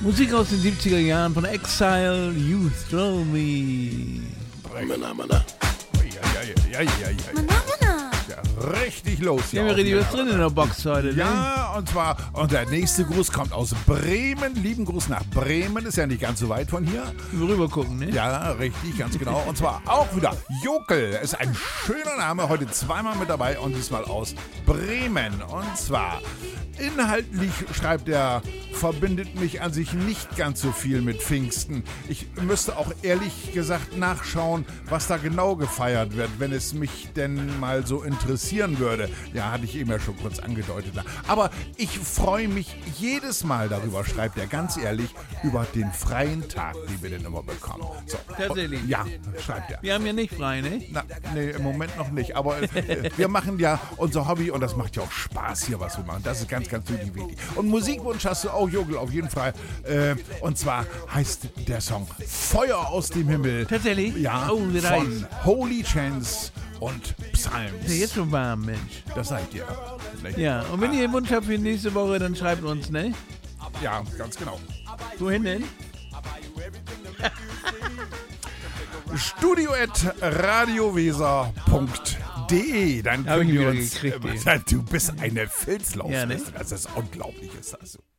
Musik aus den 70er Jahren von Exile, You Throw Me. Ja, richtig los hier. Ja, wir reden was drin in der Box heute. Ja, ne? und der nächste Gruß kommt aus Bremen. Lieben Gruß nach Bremen, ist ja nicht ganz so weit von hier. Rüber gucken, ne? Ja, richtig, ganz genau. Und zwar auch wieder Jokel. Ist ein schöner Name, heute zweimal mit dabei und diesmal aus Bremen. Und zwar inhaltlich, schreibt er, verbindet mich an sich nicht ganz so viel mit Pfingsten. Ich müsste auch ehrlich gesagt nachschauen, was da genau gefeiert wird, wenn es mich denn mal so interessieren würde. Ja, hatte ich eben ja schon kurz angedeutet. Aber ich freue mich jedes Mal darüber, schreibt er ganz ehrlich, über den freien Tag, den wir denn immer bekommen. So. Tatsächlich? Ja, schreibt er. Wir haben ja nicht frei, ne? Nee, im Moment noch nicht. Aber wir machen ja unser Hobby und das macht ja auch Spaß hier, was wir machen. Das ist ganz, ganz wichtig. Und Musikwunsch hast du auch, Jogel, auf jeden Fall. Und zwar heißt der Song Feuer aus dem Himmel. Tatsächlich? Ja, oh, von Holy Chance und Psalms. Ist ja jetzt schon warm, Mensch. Das seid ihr. Nicht? Ja, und wenn ihr einen Wunsch habt für nächste Woche, dann schreibt uns, ne? Ja, ganz genau. Wohin denn? studio@radioweser.de. Dann Hab ich können wir wieder uns. gekriegt, Du bist eine Filzlauf. Ja, ne? Das ist unglaublich, ist das.